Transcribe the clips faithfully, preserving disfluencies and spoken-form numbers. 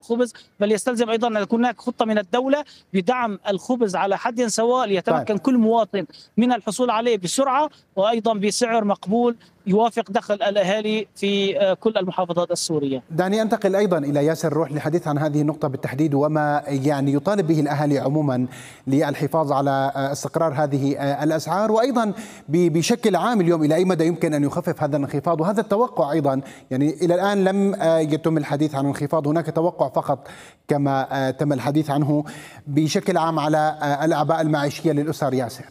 الخبز، بل يستلزم أيضا أن يكون هناك خطة من الدولة بدعم الخبز على حد سواء ليتمكن طيب. كل مواطن من الحصول عليه بسرعة وأيضا بسعر مقبول يوافق دخل الأهالي في كل المحافظات السورية. دعني أنتقل أيضا إلى ياسر الروح للحديث عن هذه النقطة بالتحديد وما يعني يطالب به الأهالي عموما للحفاظ على استقرار هذه الأسعار، وأيضا بشكل عام اليوم إلى أي مدى يمكن أن يخفف هذا الانخفاض وهذا التوقع. أيضا يعني إلى الآن لم يتم الحديث عن انخفاض، هناك توقع فقط كما تم الحديث عنه بشكل عام على الأعباء المعيشية للأسر. ياسر.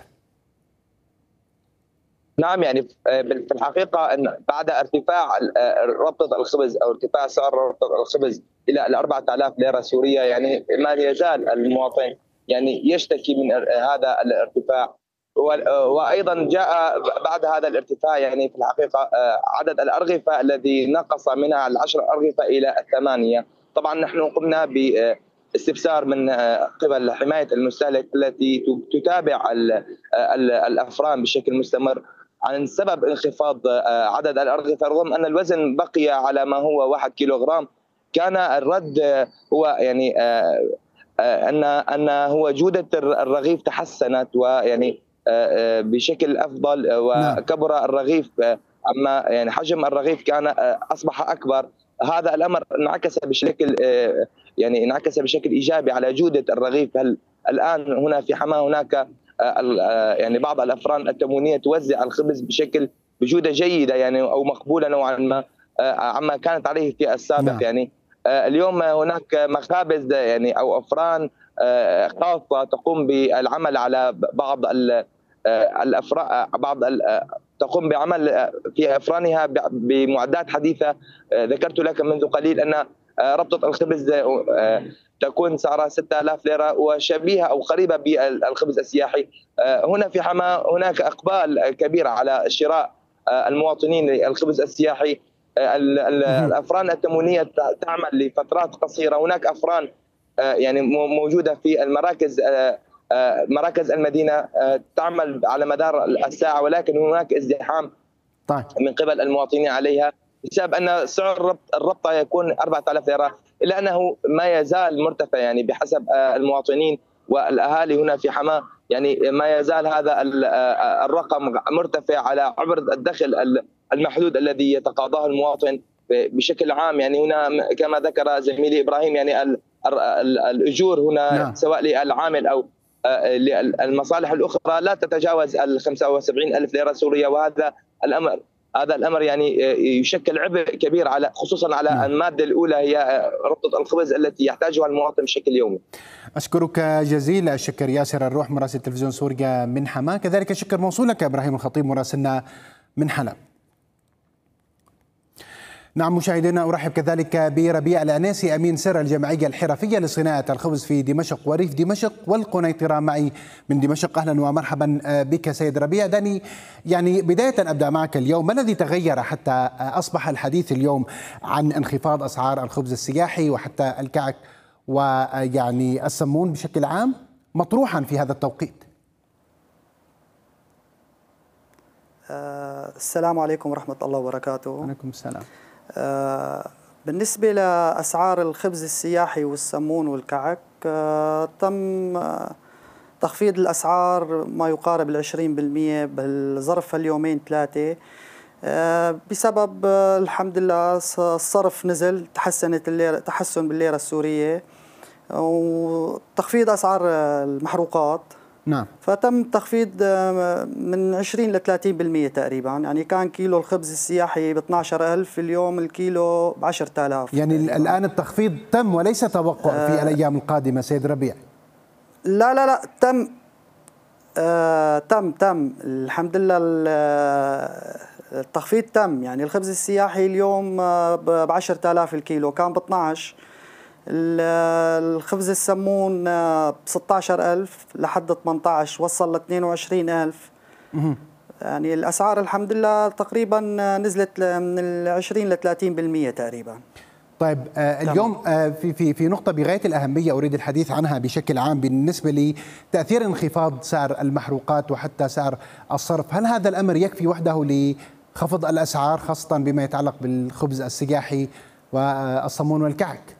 نعم، يعني في الحقيقة أن بعد ارتفاع ربطة الخبز أو ارتفاع سعر ربطة الخبز إلى الأربعة آلاف ليرة سورية، يعني ما يزال المواطن يعني يشتكي من هذا الارتفاع. وأيضا جاء بعد هذا الارتفاع يعني في الحقيقة عدد الأرغفة الذي نقص منها العشر أرغفة إلى الثمانية. طبعا نحن قمنا باستفسار من قبل حماية المستهلك التي تتابع الأفران بشكل مستمر عن سبب انخفاض عدد الأرغفة، رغم أن الوزن بقي على ما هو واحد كيلوغرام. كان الرد هو يعني أن أن هو جودة الرغيف تحسنت ويعني بشكل أفضل وكبر الرغيف، أما يعني حجم الرغيف كان أصبح أكبر. هذا الأمر انعكس بشكل يعني انعكس بشكل إيجابي على جودة الرغيف. هل الآن هنا في حماة هناك يعني بعض الأفران التموينية توزع الخبز بشكل بجودة جيدة يعني أو مقبولة نوعا ما عما كانت عليه في السابق. نعم. يعني اليوم هناك مخابز يعني أو أفران خاصة تقوم بالعمل على بعض الأفران بعض تقوم بعمل في أفرانها بمعدات حديثة. ذكرت لك منذ قليل أن ربطة الخبز تكون سعرها ستة آلاف ليرة وشبيهة أو قريبة بالخبز السياحي. هنا في حماة هناك إقبال كبير على شراء المواطنين للخبز السياحي. الأفران التموينية تعمل لفترات قصيرة. هناك أفران يعني موجودة في المراكز مراكز المدينة تعمل على مدار الساعة، ولكن هناك ازدحام طيب. من قبل المواطنين عليها بسبب أن سعر الربطة يكون أربعة آلاف ليرة، إلا أنه ما يزال مرتفع يعني بحسب المواطنين والأهالي هنا في حماة. يعني ما يزال هذا الرقم مرتفع على عبر الدخل المحدود الذي يتقاضاه المواطن بشكل عام. يعني هنا كما ذكر زميلي إبراهيم يعني الأجور هنا نعم. سواء للعامل أو للمصالح الأخرى لا تتجاوز ال خمسة وسبعين ألف ليرة سورية، وهذا الأمر هذا الأمر يعني يشكل عبء كبير على خصوصا على نعم. المادة الأولى هي ربطة الخبز التي يحتاجها المواطن بشكل يومي. أشكرك جزيل الشكر ياسر الروح مراسل تلفزيون سوريا من حماة، كذلك الشكر موصول لك إبراهيم الخطيب مراسلنا من حلب. نعم مشاهدينا، أرحب كذلك بربيع العناسي أمين سر الجمعية الحرفية لصناعة الخبز في دمشق وريف دمشق والقنيطرة معي من دمشق. أهلا ومرحبا بك سيد ربيع. داني يعني بداية أبدأ معك اليوم، ما الذي تغير حتى أصبح الحديث اليوم عن انخفاض أسعار الخبز السياحي وحتى الكعك ويعني السمون بشكل عام مطروحا في هذا التوقيت؟ أه السلام عليكم ورحمة الله وبركاته. وعليكم السلام. آه بالنسبة لأسعار الخبز السياحي والسمون والكعك آه تم آه تخفيض الأسعار ما يقارب العشرين بالمئة بالظرف اليومين ثلاثة آه بسبب آه الحمد لله الصرف نزل، تحسنت الليرة تحسن بالليرة السورية وتخفيض أسعار المحروقات. نعم. فتم تخفيض من عشرين ل ثلاثين بالمئة تقريبا. يعني كان كيلو الخبز السياحي ب اثنعش ألف، اليوم الكيلو ب عشرة آلاف. يعني تقريباً. الآن التخفيض تم وليس توقع آه في الأيام القادمة سيد ربيع؟ لا لا لا تم آه تم تم الحمد لله التخفيض تم. يعني الخبز السياحي اليوم ب عشرة آلاف الكيلو، كان ب اثنعش. الخبز السمون ب ستة عشر ألف لحد ثمانية عشر، وصل ل اثنين وعشرين ألف. يعني الأسعار الحمد لله تقريبا نزلت من ال عشرين ل ثلاثين بالمئة تقريبا. طيب آه اليوم آه في في في نقطة بغاية الأهمية أريد الحديث عنها بشكل عام بالنسبة لتأثير انخفاض سعر المحروقات وحتى سعر الصرف. هل هذا الأمر يكفي وحده لخفض الأسعار خاصة بما يتعلق بالخبز السياحي والصمون والكعك؟